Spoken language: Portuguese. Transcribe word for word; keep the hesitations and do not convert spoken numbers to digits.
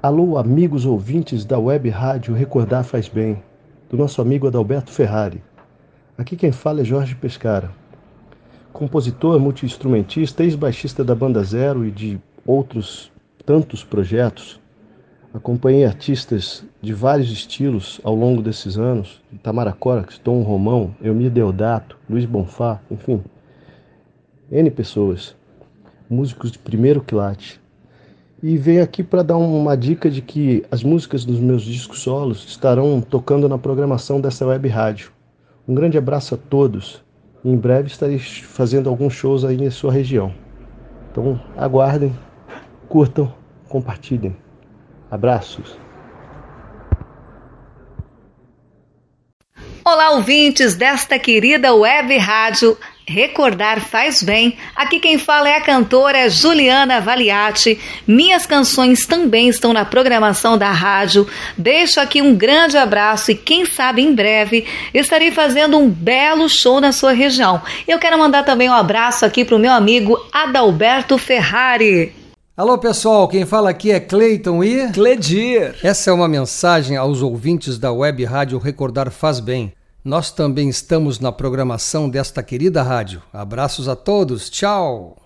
Alô, amigos ouvintes da Web Rádio Recordar Faz Bem, do nosso amigo Adalberto Ferrari. Aqui quem fala é Jorge Pescara, compositor, multi-instrumentista, ex-baixista da Banda Zero e de outros tantos projetos. Acompanhei artistas de vários estilos ao longo desses anos, Tamara Corax, Tom Romão, Elmir Deodato, Luiz Bonfá, enfim, N pessoas, músicos de primeiro quilate. E venho aqui para dar uma dica de que as músicas dos meus discos solos estarão tocando na programação dessa web rádio. Um grande abraço a todos e em breve estarei fazendo alguns shows aí em sua região. Então aguardem, curtam, compartilhem. Abraços! Olá, ouvintes desta querida web rádio Recordar Faz Bem. Aqui quem fala é a cantora Juliana Valiati. Minhas canções também estão na programação da rádio. Deixo aqui um grande abraço e quem sabe em breve estarei fazendo um belo show na sua região. Eu quero mandar também um abraço aqui para o meu amigo Adalberto Ferrari. Alô pessoal, quem fala aqui é Cleiton e... Cledir. Essa é uma mensagem aos ouvintes da web rádio Recordar Faz Bem. Nós também estamos na programação desta querida rádio. Abraços a todos, tchau!